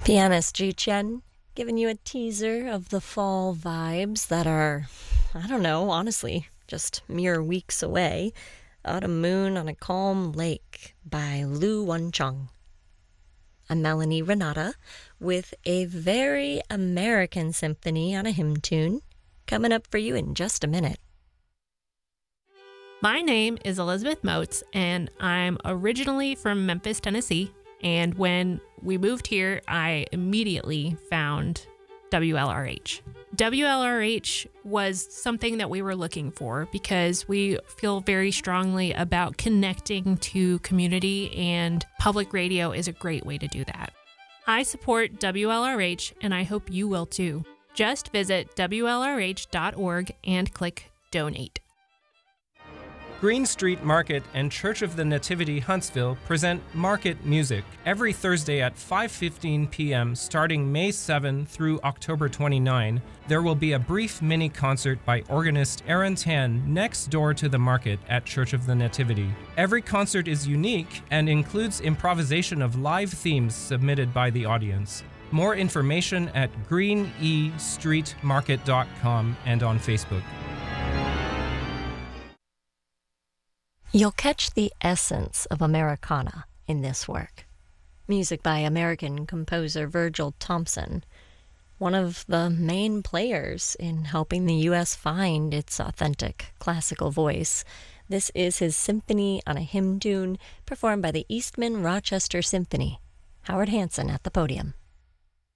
Pianist Ji Chen, giving you a teaser of the fall vibes that are, I don't know, honestly, just mere weeks away. Autumn Moon on a Calm Lake by Lu Wencheng. I'm Melanie Renata with a very American symphony on a hymn tune coming up for you in just a minute. My name is Elizabeth Moats, and I'm originally from Memphis, Tennessee. And when we moved here, I immediately found WLRH. WLRH was something that we were looking for because we feel very strongly about connecting to community, and public radio is a great way to do that. I support WLRH, and I hope you will too. Just visit WLRH.org and click Donate. Green Street Market and Church of the Nativity Huntsville present Market Music every Thursday at 5:15 p.m. starting May 7 through October 29. There will be a brief mini concert by organist Aaron Tan next door to the market at Church of the Nativity. Every concert is unique and includes improvisation of live themes submitted by the audience. More information at greenestreetmarket.com and on Facebook. You'll catch the essence of Americana in this work. Music by American composer Virgil Thompson, one of the main players in helping the U.S. find its authentic classical voice. This is his symphony on a hymn tune performed by the Eastman Rochester Symphony. Howard Hanson at the podium.